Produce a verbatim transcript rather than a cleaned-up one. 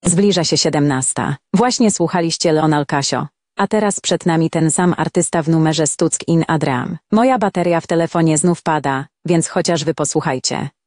Zbliża się siedemnasta. Właśnie słuchaliście Leonal Casio. A teraz przed nami ten sam artysta w numerze Stuck in a Dream. Moja bateria w telefonie znów pada, więc chociaż wy posłuchajcie.